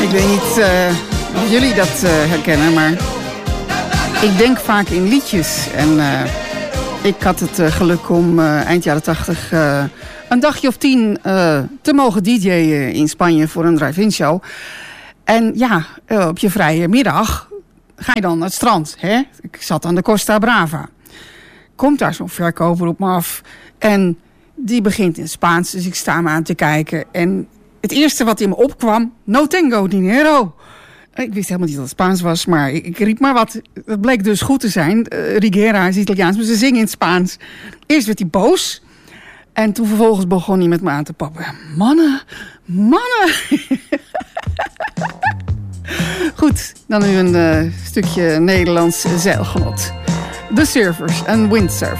Ik weet niet of jullie dat herkennen, maar ik denk vaak in liedjes. En ik had het geluk om eind jaren 80 een dagje of 10 te mogen DJ'en in Spanje voor een drive-in show. En ja, op je vrije middag ga je dan naar het strand. Hè? Ik zat aan de Costa Brava. Komt daar zo'n verkoper op me af en die begint in Spaans, dus ik sta me aan te kijken. En het eerste wat in me opkwam, no tengo dinero. Ik wist helemaal niet dat het Spaans was, maar ik riep maar wat. Dat bleek dus goed te zijn. Rigera is Italiaans, maar ze zingen in het Spaans. Eerst werd hij boos. En toen vervolgens begon hij met me aan te pappen. Mannen. Goed, dan nu een stukje Nederlands zeilgenot. The Surfers en Windsurfers.